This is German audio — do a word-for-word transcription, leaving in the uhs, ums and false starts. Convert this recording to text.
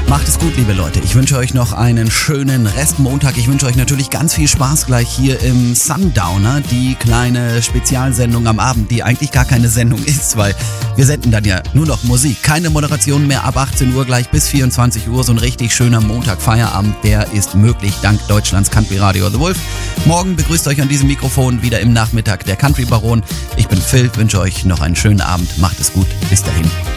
Macht es gut, liebe Leute. Ich wünsche euch noch einen schönen Restmontag. Ich wünsche euch natürlich ganz viel Spaß gleich hier im Sundowner, die kleine Spezialsendung am Abend, die eigentlich gar keine Sendung ist, weil wir senden dann ja nur noch Musik. Keine Moderation mehr ab achtzehn Uhr gleich bis vierundzwanzig Uhr. So ein richtig schöner Montag-Feierabend, der ist möglich dank Deutschlands Country Radio The Wolf. Morgen begrüßt euch an diesem Mikrofon wieder im Nachmittag der Country Baron. Ich bin Phil, wünsche euch noch einen schönen Abend. Macht es gut. Bis dahin.